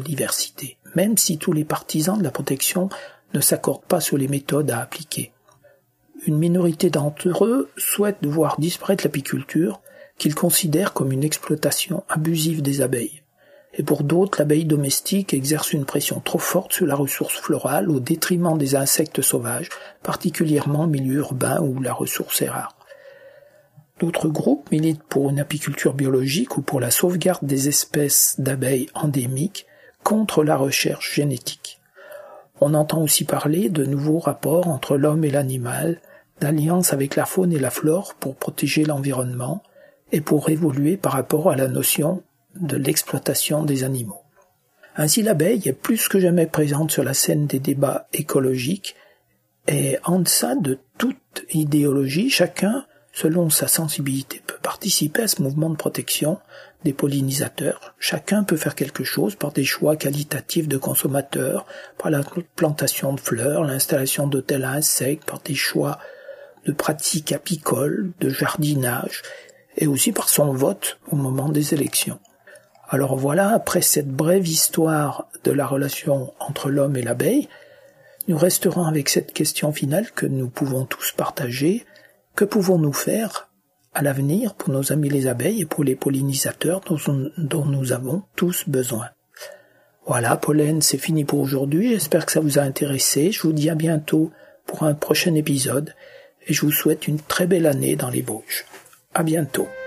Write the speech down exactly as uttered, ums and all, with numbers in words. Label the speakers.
Speaker 1: biodiversité, même si tous les partisans de la protection ne s'accordent pas sur les méthodes à appliquer. Une minorité d'entre eux souhaitent voir disparaître l'apiculture, qu'ils considèrent comme une exploitation abusive des abeilles. Et pour d'autres, l'abeille domestique exerce une pression trop forte sur la ressource florale au détriment des insectes sauvages, particulièrement en milieu urbain où la ressource est rare. D'autres groupes militent pour une apiculture biologique ou pour la sauvegarde des espèces d'abeilles endémiques contre la recherche génétique. On entend aussi parler de nouveaux rapports entre l'homme et l'animal, d'alliances avec la faune et la flore pour protéger l'environnement et pour évoluer par rapport à la notion de l'exploitation des animaux. Ainsi, l'abeille est plus que jamais présente sur la scène des débats écologiques et en deçà de toute idéologie, chacun, selon sa sensibilité, peut participer à ce mouvement de protection des pollinisateurs. Chacun peut faire quelque chose par des choix qualitatifs de consommateurs, par la plantation de fleurs, l'installation d'hôtels à insectes, par des choix de pratiques apicoles, de jardinage, et aussi par son vote au moment des élections. Alors voilà, après cette brève histoire de la relation entre l'homme et l'abeille, nous resterons avec cette question finale que nous pouvons tous partager. Que pouvons-nous faire à l'avenir pour nos amis les abeilles et pour les pollinisateurs dont, dont nous avons tous besoin? Voilà, Pollen, c'est fini pour aujourd'hui. J'espère que ça vous a intéressé. Je vous dis à bientôt pour un prochain épisode et je vous souhaite une très belle année dans les Bauges. À bientôt.